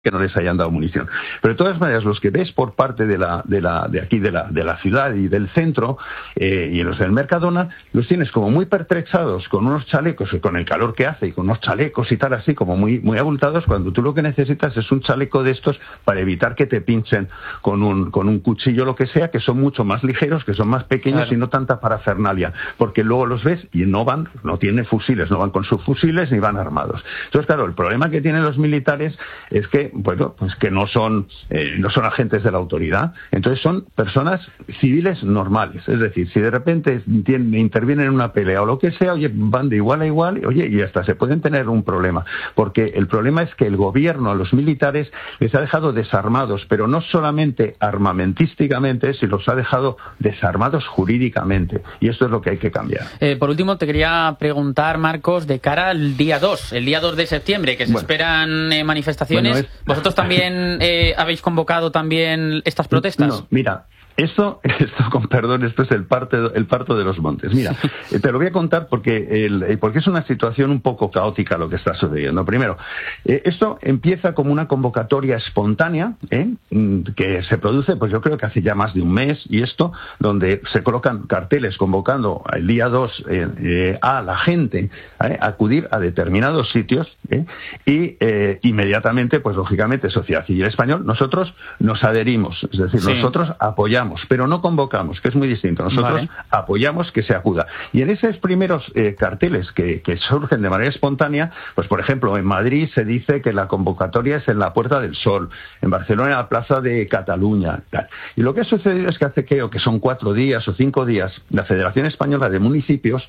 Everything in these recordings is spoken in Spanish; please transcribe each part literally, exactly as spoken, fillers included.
que no les hayan dado munición. Pero de todas maneras, los que ves por parte de la de la de aquí de la de la ciudad y del centro eh, y los del Mercadona, los tienes como muy pertrechados con unos chalecos, con el calor que hace y con unos chalecos y tal así como muy muy abultados, cuando tú lo que necesitas es un chaleco de estos para evitar que te pinchen con un con un cuchillo, lo que sea, que son mucho más ligeros, que son más pequeños, claro, y no tanta parafernalia, porque luego los ves y no van, no tienen fusiles, no van con sus fusiles ni van armados. Entonces, claro, el problema que tienen los militares es que bueno, pues que no son eh, no son agentes de la autoridad, entonces son personas civiles normales, es decir, si de repente tienen, intervienen en una pelea o lo que sea, oye, van de igual a igual, y, oye, y hasta se pueden tener un problema, porque el problema es que el gobierno a los militares les ha dejado desarmados, pero no solamente armamentísticamente, sino los ha dejado desarmados jurídicamente, y esto es lo que hay que cambiar. Eh, por último, te quería preguntar, Marcos, de cara al día dos, el día dos de septiembre, que se bueno, esperan eh, manifestaciones. Bueno, es... ¿Vosotros también eh, habéis convocado también estas protestas? No, mira, esto, esto con perdón, esto es el, parte, el parto de los montes. Mira, eh, te lo voy a contar porque, el, porque es una situación un poco caótica lo que está sucediendo. Primero, eh, esto empieza como una convocatoria espontánea, ¿eh? que se produce, pues yo creo que hace ya más de un mes, y esto, donde se colocan carteles convocando el día dos eh, eh, a la gente eh, a acudir a determinados sitios, ¿eh? y eh, inmediatamente, pues lógicamente, Sociedad Civil Española, nosotros nos adherimos, es decir, sí. nosotros apoyamos, pero no convocamos, que es muy distinto. Nosotros vale. apoyamos que se acuda. Y en esos primeros eh, carteles que, que surgen de manera espontánea, pues por ejemplo, en Madrid se dice que la convocatoria es en la Puerta del Sol, en Barcelona en la Plaza de Cataluña, tal. Y lo que ha sucedido es que hace, creo que son cuatro días o cinco días, la Federación Española de Municipios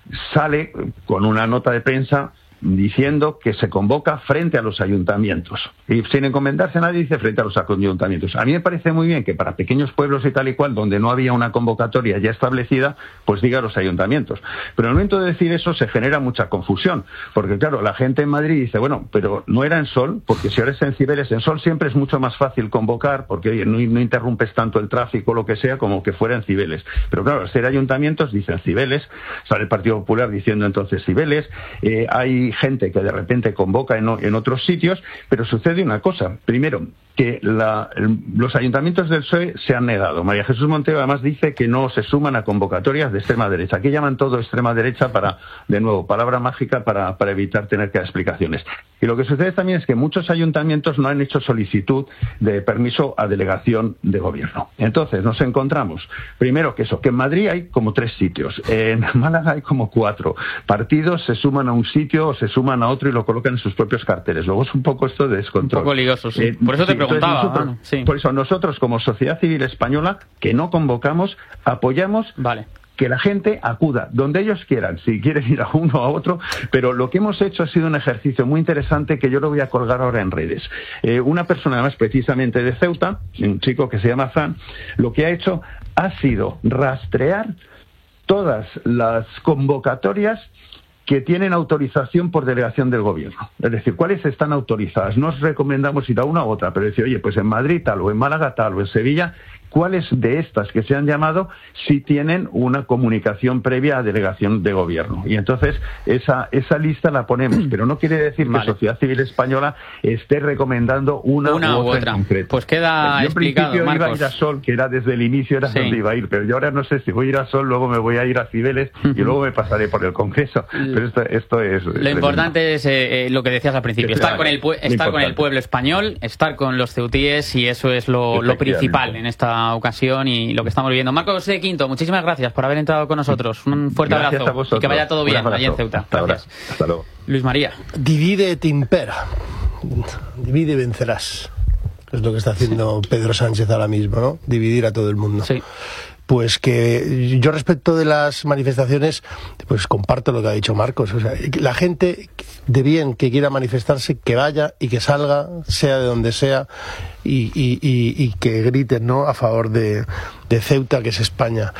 sale con una nota de prensa diciendo que se convoca frente a los ayuntamientos. Y sin encomendarse a nadie, dice frente a los ayuntamientos. A mí me parece muy bien que para pequeños pueblos y tal y cual, donde no había una convocatoria ya establecida, pues diga los ayuntamientos. Pero en el momento de decir eso se genera mucha confusión. Porque claro, la gente en Madrid dice, bueno, pero no era en Sol, porque si ahora es en Cibeles, en Sol siempre es mucho más fácil convocar, porque oye, no, no interrumpes tanto el tráfico o lo que sea, como que fuera en Cibeles. Pero claro, al ser ayuntamientos, dicen Cibeles, sale el Partido Popular diciendo entonces Cibeles, eh, hay gente que de repente convoca en, en otros sitios, pero sucede una cosa. Primero, que la, los ayuntamientos del P S O E se han negado. María Jesús Montero además dice que no se suman a convocatorias de extrema derecha. Aquí llaman todo extrema derecha para, de nuevo, palabra mágica para, para evitar tener que dar explicaciones. Y lo que sucede también es que muchos ayuntamientos no han hecho solicitud de permiso a delegación de gobierno. Entonces nos encontramos, primero que eso, que en Madrid hay como tres sitios, en Málaga hay como cuatro. Partidos se suman a un sitio o se suman a otro y lo colocan en sus propios carteles. Luego es un poco esto de descontrol. Un poco lioso, sí. Eh, Por eso te sí, preguntaba. Nosotros, ah, sí. Por eso nosotros como Sociedad Civil Española, que no convocamos, apoyamos vale. que la gente acuda donde ellos quieran, si quieren ir a uno o a otro, pero lo que hemos hecho ha sido un ejercicio muy interesante que yo lo voy a colgar ahora en redes. Eh, una persona además precisamente de Ceuta, un chico que se llama Fran, lo que ha hecho ha sido rastrear todas las convocatorias que tienen autorización por delegación del gobierno. Es decir, ¿cuáles están autorizadas? No os recomendamos ir a una u otra, pero decir, oye, pues en Madrid tal, o en Málaga tal, o en Sevilla, ¿cuáles de estas que se han llamado sí tienen una comunicación previa a delegación de gobierno? Y entonces esa esa lista la ponemos, pero no quiere decir vale. que Sociedad Civil Española esté recomendando una, una u otra, otra en concreto. Pues queda yo explicado, en principio Marcos. iba a ir a Sol, que era desde el inicio era sí. donde iba a ir, pero yo ahora no sé si voy a ir a Sol, luego me voy a ir a Cibeles y luego me pasaré por el Congreso. Pero esto, esto es... Lo es importante es eh, lo que decías al principio, estar, con el, estar con el pueblo español, estar con los ceutíes, y eso es lo, lo principal en esta ocasión y lo que estamos viviendo. Marcos de Quinto, muchísimas gracias por haber entrado con nosotros. Un fuerte gracias abrazo y que vaya todo bien allí en Ceuta. Hasta gracias. Ahora. Hasta luego. Luis María. Divide et impera. Divide y vencerás. Es lo que está haciendo Pedro Sánchez ahora mismo, ¿no? Dividir a todo el mundo. Sí. Pues que yo respecto de las manifestaciones, pues comparto lo que ha dicho Marcos. O sea, la gente de bien que quiera manifestarse, que vaya y que salga, sea de donde sea, y, y, y, y que griten, ¿no?, a favor de, de Ceuta, que es España.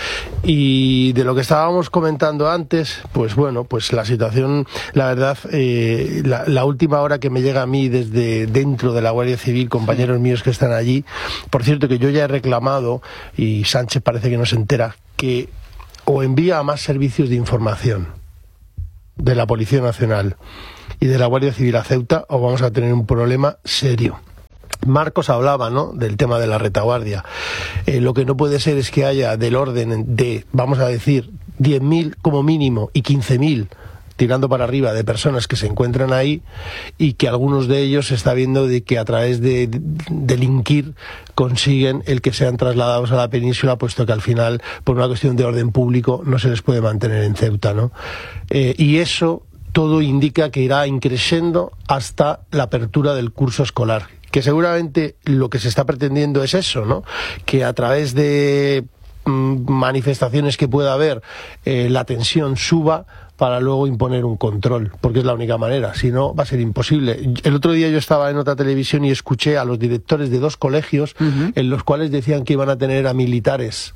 Y de lo que estábamos comentando antes, pues bueno, pues la situación, la verdad, eh, la, la última hora que me llega a mí desde dentro de la Guardia Civil, compañeros sí. míos que están allí, por cierto que yo ya he reclamado, y Sánchez parece que no se entera, que o envía a más servicios de información de la Policía Nacional y de la Guardia Civil a Ceuta, o vamos a tener un problema serio. Marcos hablaba, ¿no?, del tema de la retaguardia. Eh, lo que no puede ser es que haya del orden de, vamos a decir, diez mil como mínimo y quince mil tirando para arriba de personas que se encuentran ahí, y que algunos de ellos se está viendo de que a través de, de delinquir consiguen el que sean trasladados a la península, puesto que al final, por una cuestión de orden público, no se les puede mantener en Ceuta, ¿no? Eh, y eso todo indica que irá increciendo hasta la apertura del curso escolar, que seguramente lo que se está pretendiendo es eso, ¿no?, que a través de mmm, manifestaciones que pueda haber, eh, la tensión suba para luego imponer un control, porque es la única manera, si no va a ser imposible. El otro día yo estaba en otra televisión y escuché a los directores de dos colegios, uh-huh, en los cuales decían que iban a tener a militares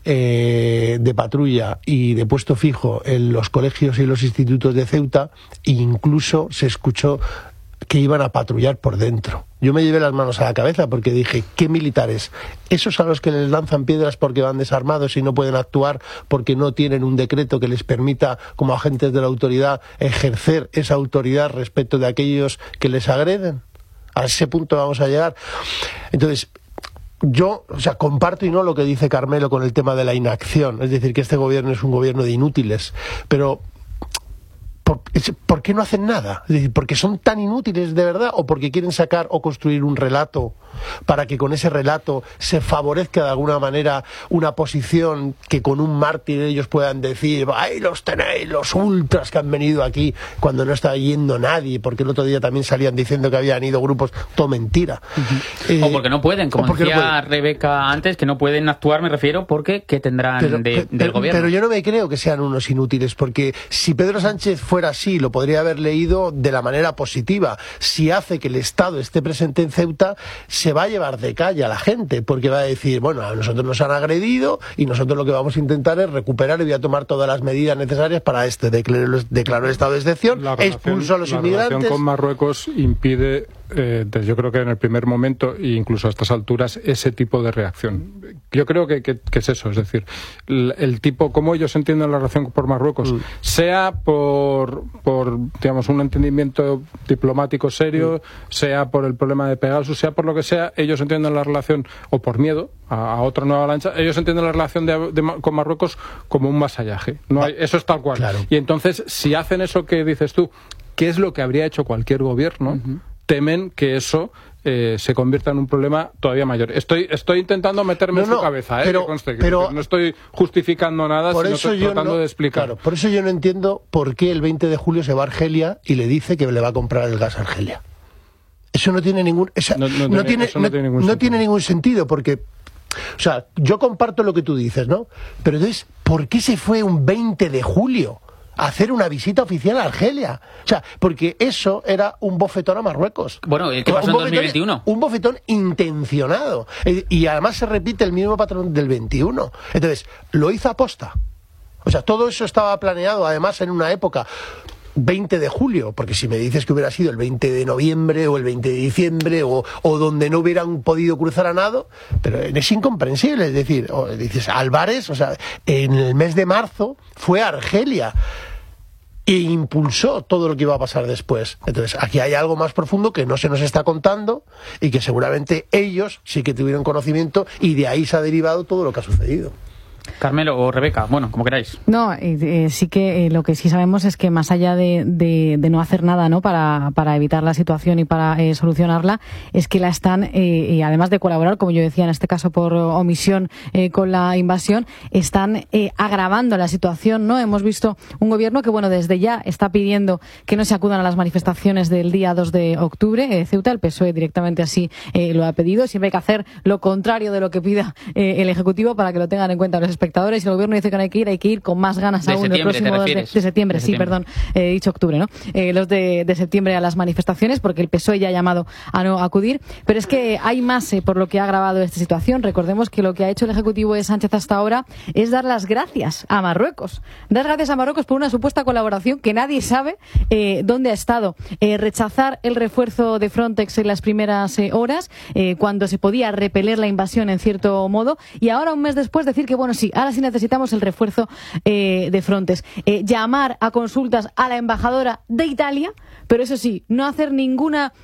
eh, de patrulla y de puesto fijo en los colegios y los institutos de Ceuta, e incluso se escuchó que iban a patrullar por dentro. Yo me llevé las manos a la cabeza porque dije, ¿qué militares? ¿Esos a los que les lanzan piedras porque van desarmados y no pueden actuar porque no tienen un decreto que les permita, como agentes de la autoridad, ejercer esa autoridad respecto de aquellos que les agreden? A ese punto vamos a llegar. Entonces, yo, o sea, comparto y no lo que dice Carmelo con el tema de la inacción, es decir, que este gobierno es un gobierno de inútiles, pero ¿Por, ¿por qué no hacen nada? Es decir, ¿porque son tan inútiles de verdad o porque quieren sacar o construir un relato para que con ese relato se favorezca de alguna manera una posición que con un mártir ellos puedan decir, ¡ay, los tenéis, los ultras que han venido aquí!, cuando no está yendo nadie, porque el otro día también salían diciendo que habían ido grupos, todo mentira. Uh-huh. Eh, o porque no pueden, como decía no pueden. Rebeca antes, que no pueden actuar, me refiero, porque ¿qué tendrán pero, de, pero, del gobierno? Pero yo no me creo que sean unos inútiles, porque si Pedro Sánchez fuera así, lo podría haber leído de la manera positiva. Si hace que el Estado esté presente en Ceuta, se va a llevar de calle a la gente, porque va a decir, bueno, a nosotros nos han agredido y nosotros lo que vamos a intentar es recuperar y voy a tomar todas las medidas necesarias para este. Declaró, declaró el estado de excepción, expulsó a los la inmigrantes. La relación con Marruecos impide, eh, yo creo que en el primer momento, e incluso a estas alturas, ese tipo de reacción. Yo creo que, que, que es eso, es decir, el, el tipo, cómo ellos entienden la relación por Marruecos, mm. sea por, por, digamos, un entendimiento diplomático serio, mm. sea por el problema de Pegasus, sea por lo que sea, ellos entienden la relación, o por miedo a, a otra nueva lancha, ellos entienden la relación de, de, con Marruecos como un masallaje. No hay, eso es tal cual. Claro. Y entonces, si hacen eso que dices tú, ¿qué es lo que habría hecho cualquier gobierno? Uh-huh. Temen que eso eh, se convierta en un problema todavía mayor. Estoy estoy intentando meterme no, en su no, cabeza, ¿eh? Pero, que conste, pero, que no estoy justificando nada, por sino eso estoy yo tratando no, de explicar. Claro, por eso yo no entiendo por qué el veinte de julio se va a Argelia y le dice que le va a comprar el gas a Argelia. Eso no tiene ningún, esa, no, no, no, tiene, eso no, no, tiene ningún no tiene ningún sentido, porque, o sea, yo comparto lo que tú dices, ¿no? Pero entonces, ¿por qué se fue un veinte de julio a hacer una visita oficial a Argelia? O sea, porque eso era un bofetón a Marruecos. Bueno, ¿qué pasó en dos mil veintiuno? Un bofetón intencionado. Y además se repite el mismo patrón del veintiuno. Entonces, lo hizo aposta. O sea, todo eso estaba planeado, además, en una época veinte de julio, porque si me dices que hubiera sido el veinte de noviembre o el veinte de diciembre o, o donde no hubieran podido cruzar a nado, pero es incomprensible. Es decir, o dices Álvarez, o sea, en el mes de marzo fue a Argelia e impulsó todo lo que iba a pasar después. Entonces, aquí hay algo más profundo que no se nos está contando y que seguramente ellos sí que tuvieron conocimiento, y de ahí se ha derivado todo lo que ha sucedido. Carmelo o Rebeca, bueno, como queráis. No, eh, sí que eh, lo que sí sabemos es que más allá de, de, de no hacer nada, ¿no?, para, para evitar la situación y para eh, solucionarla, es que la están, eh, y además de colaborar, como yo decía, en este caso por omisión eh, con la invasión, están eh, agravando la situación, ¿no? Hemos visto un gobierno que, bueno, desde ya está pidiendo que no se acudan a las manifestaciones del día dos de octubre. Eh, Ceuta, el P S O E directamente así eh, lo ha pedido. Siempre hay que hacer lo contrario de lo que pida eh, el Ejecutivo para que lo tengan en cuenta los espectadores. Y el gobierno dice que no hay que ir, hay que ir con más ganas aún el próximo dos de, de septiembre, de sí, septiembre. perdón, he eh, dicho octubre, ¿no? Eh, los de, de septiembre a las manifestaciones, porque el P S O E ya ha llamado a no acudir. Pero es que hay más eh, por lo que ha agravado esta situación. Recordemos que lo que ha hecho el Ejecutivo de Sánchez hasta ahora es dar las gracias a Marruecos. Dar gracias a Marruecos por una supuesta colaboración que nadie sabe eh, dónde ha estado. Eh, rechazar el refuerzo de Frontex en las primeras eh, horas, eh, cuando se podía repeler la invasión en cierto modo, y ahora un mes después decir que, bueno, sí, ahora sí necesitamos el refuerzo eh, de Frontex. Eh, llamar a consultas a la embajadora de Italia, pero eso sí, no hacer ninguna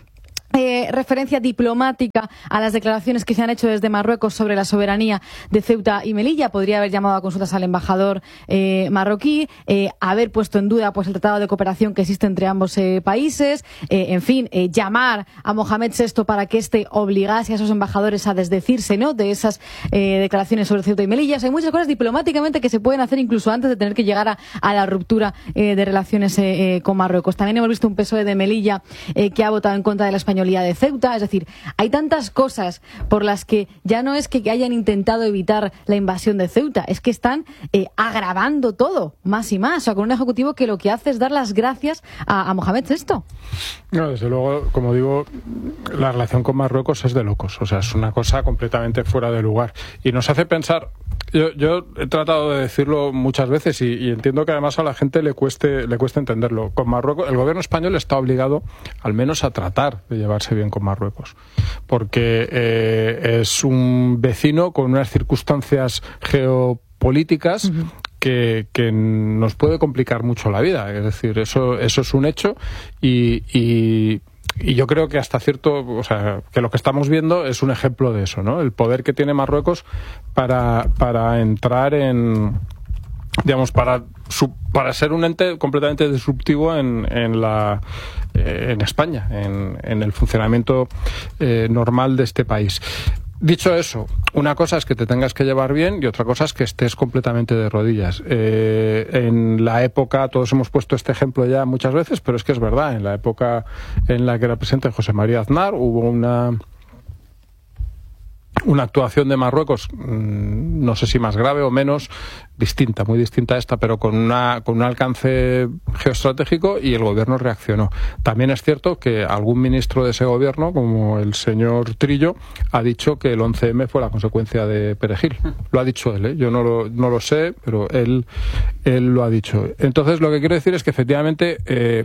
Eh, referencia diplomática a las declaraciones que se han hecho desde Marruecos sobre la soberanía de Ceuta y Melilla. Podría haber llamado a consultas al embajador eh, marroquí, eh, haber puesto en duda pues el tratado de cooperación que existe entre ambos eh, países, eh, en fin, eh, llamar a Mohamed sexto para que éste obligase a esos embajadores a desdecirse, ¿no?, de esas eh, declaraciones sobre Ceuta y Melilla. O sea, hay muchas cosas diplomáticamente que se pueden hacer incluso antes de tener que llegar a, a la ruptura eh, de relaciones eh, eh, con Marruecos. También hemos visto un P S O E de Melilla eh, que ha votado en contra de la españolidad de Ceuta. Es decir, hay tantas cosas por las que ya no es que hayan intentado evitar la invasión de Ceuta, es que están eh, agravando todo más y más, o sea, con un ejecutivo que lo que hace es dar las gracias a, a Mohamed sexto. No, desde luego, como digo, la relación con Marruecos es de locos, o sea, es una cosa completamente fuera de lugar y nos hace pensar. Yo, yo he tratado de decirlo muchas veces y, y entiendo que además a la gente le cueste le cueste entenderlo. Con Marruecos, el gobierno español está obligado al menos a tratar de llevarse bien con Marruecos, porque eh, es un vecino con unas circunstancias geopolíticas uh-huh. que, que nos puede complicar mucho la vida. Es decir, eso eso es un hecho y, y Y yo creo que hasta cierto, o sea, que lo que estamos viendo es un ejemplo de eso, ¿no? El poder que tiene Marruecos para, para entrar en, digamos, para, para ser un ente completamente disruptivo en, en la, en España, en, en el funcionamiento eh, normal de este país. Dicho eso, una cosa es que te tengas que llevar bien y otra cosa es que estés completamente de rodillas. Eh, en la época, todos hemos puesto este ejemplo ya muchas veces, pero es que es verdad, en la época en la que era presidente José María Aznar hubo una una actuación de Marruecos, no sé si más grave o menos, distinta, muy distinta a esta, pero con una con un alcance geoestratégico y el gobierno reaccionó. También es cierto que algún ministro de ese gobierno, como el señor Trillo, ha dicho que el once eme fue la consecuencia de Perejil. Lo ha dicho él, ¿eh? Yo no lo, no lo sé, pero él, él lo ha dicho. Entonces, lo que quiero decir es que efectivamente eh,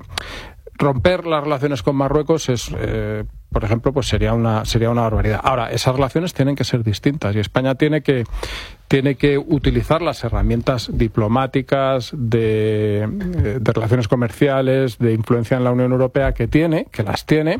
romper las relaciones con Marruecos es... Eh, por ejemplo, pues sería una sería una barbaridad. Ahora, esas relaciones tienen que ser distintas y España tiene que tiene que utilizar las herramientas diplomáticas de, de relaciones comerciales, de influencia en la Unión Europea que tiene, que las tiene,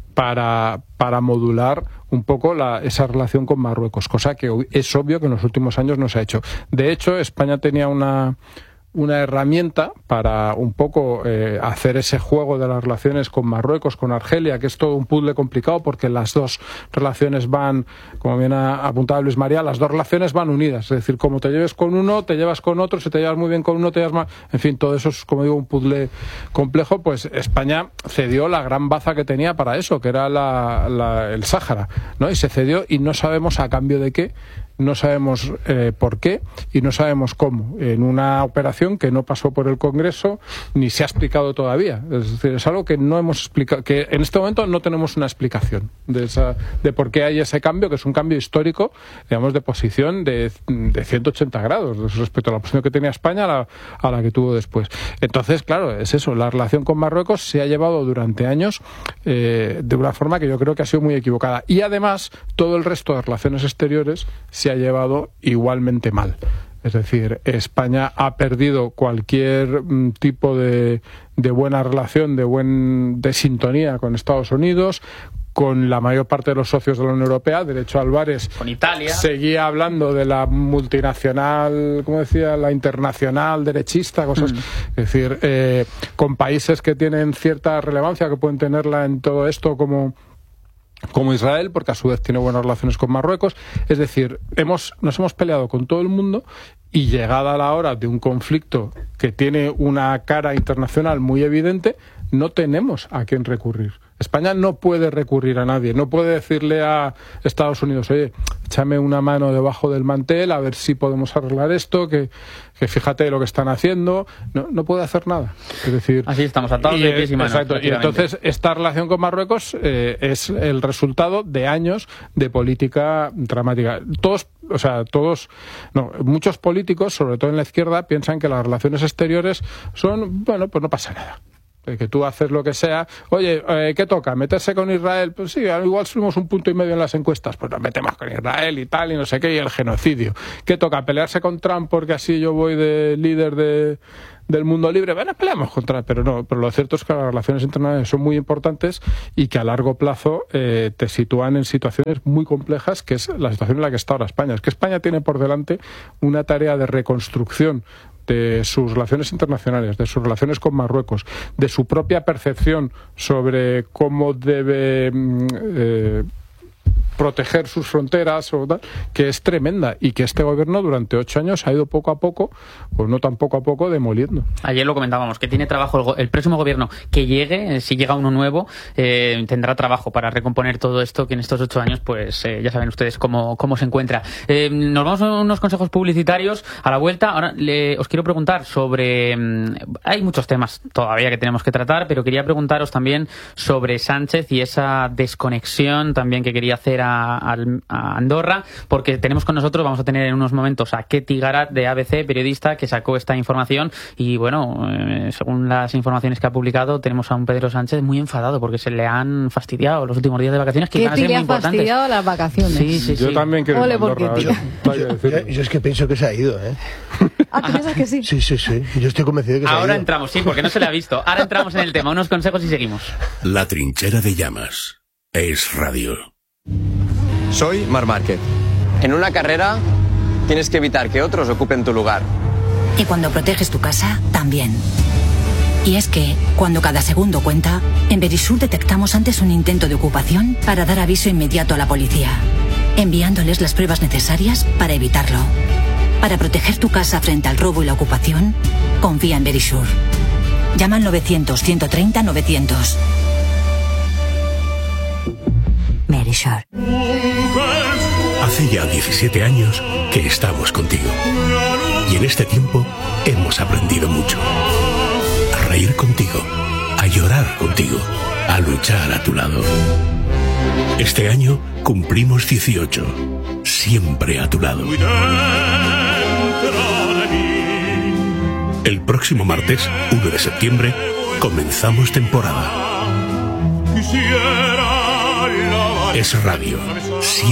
para para modular un poco la, esa relación con Marruecos, cosa que es obvio que en los últimos años no se ha hecho. De hecho, España tenía una una herramienta para un poco eh, hacer ese juego de las relaciones con Marruecos, con Argelia, que es todo un puzzle complicado porque las dos relaciones van, como bien ha apuntado Luis María, las dos relaciones van unidas. Es decir, como te lleves con uno, te llevas con otro, si te llevas muy bien con uno, te llevas mal. En fin, todo eso es, como digo, un puzzle complejo. Pues España cedió la gran baza que tenía para eso, que era la, la, el Sáhara, ¿no? Y se cedió y no sabemos a cambio de qué. No sabemos eh, por qué y no sabemos cómo, en una operación que no pasó por el Congreso ni se ha explicado todavía. Es decir, es algo que no hemos explicado, que en este momento no tenemos una explicación de esa, de por qué hay ese cambio, que es un cambio histórico, digamos, de posición de, de ciento ochenta grados respecto a la posición que tenía España a la, a la que tuvo después. Entonces, claro, es eso, la relación con Marruecos se ha llevado durante años eh, de una forma que yo creo que ha sido muy equivocada. Y además, todo el resto de relaciones exteriores se ha llevado igualmente mal. Es decir, España ha perdido cualquier mm, tipo de, de buena relación, de buen de sintonía con Estados Unidos, con la mayor parte de los socios de la Unión Europea. De hecho, Álvarez con Italia seguía hablando de la multinacional, ¿cómo decía? La internacional derechista, cosas. Mm. Es decir, eh, con países que tienen cierta relevancia, que pueden tenerla en todo esto, como como Israel, porque a su vez tiene buenas relaciones con Marruecos. Es decir, hemos nos hemos peleado con todo el mundo y llegada la hora de un conflicto que tiene una cara internacional muy evidente, no tenemos a quién recurrir. España no puede recurrir a nadie, no puede decirle a Estados Unidos, oye, échame una mano debajo del mantel a ver si podemos arreglar esto, que, que fíjate lo que están haciendo. No, no puede hacer nada. Es decir, así estamos atados de pies y manos. Exacto. Y entonces esta relación con Marruecos eh, es el resultado de años de política dramática. Todos, o sea, todos, no, muchos políticos, sobre todo en la izquierda, piensan que las relaciones exteriores son, bueno, pues no pasa nada. que tú haces lo que sea, oye, eh, ¿qué toca? ¿Meterse con Israel? Pues sí, igual subimos un punto y medio en las encuestas, pues nos metemos con Israel y tal, y no sé qué, y el genocidio. ¿Qué toca? ¿Pelearse con Trump porque así yo voy de líder de, del mundo libre? Bueno, peleamos contra él, pero no, pero lo cierto es que las relaciones internacionales son muy importantes y que a largo plazo eh, te sitúan en situaciones muy complejas, que es la situación en la que está ahora España. Es que España tiene por delante una tarea de reconstrucción de sus relaciones internacionales, de sus relaciones con Marruecos, de su propia percepción sobre cómo debe eh, proteger sus fronteras, o tal, que es tremenda y que este gobierno durante ocho años ha ido poco a poco, o no tan poco a poco, demoliendo. Ayer lo comentábamos, que tiene trabajo el, el próximo gobierno que llegue, si llega uno nuevo, eh, tendrá trabajo para recomponer todo esto que en estos ocho años, pues eh, ya saben ustedes cómo, cómo se encuentra. Eh, nos vamos a unos consejos publicitarios a la vuelta. Ahora le, os quiero preguntar sobre... Hay muchos temas todavía que tenemos que tratar, pero quería preguntaros también sobre Sánchez y esa desconexión también que quería hacer a A, a Andorra, porque tenemos con nosotros, vamos a tener en unos momentos a Ketty Garat de A B C, periodista, que sacó esta información y bueno, eh, según las informaciones que ha publicado, tenemos a un Pedro Sánchez muy enfadado porque se le han fastidiado los últimos días de vacaciones, que iban a ser muy importantes. Ketty le ha fastidiado las vacaciones. Sí, sí, yo sí. también quiero ir a Andorra. Yo, yo, yo, yo es que pienso que se ha ido, ¿eh? Ah, ¿tú piensas que sí? Sí, sí, sí. Yo estoy convencido de que se ha ido. Ahora entramos, sí, porque no se le ha visto. Ahora entramos en el tema, unos consejos y seguimos. La trinchera de llamas es radio. Soy Marc Márquez. En una carrera tienes que evitar que otros ocupen tu lugar. Y cuando proteges tu casa, también. Y es que, cuando cada segundo cuenta, en Verisur detectamos antes un intento de ocupación para dar aviso inmediato a la policía, enviándoles las pruebas necesarias para evitarlo. Para proteger tu casa frente al robo y la ocupación, confía en Verisur. Llama al novecientos, ciento treinta, novecientos. Verisur. Hace ya diecisiete años que estamos contigo. Y en este tiempo hemos aprendido mucho. A reír contigo, a llorar contigo, a luchar a tu lado. Este año cumplimos dieciocho, siempre a tu lado. El próximo martes, uno de septiembre, comenzamos temporada. Es radio. Siempre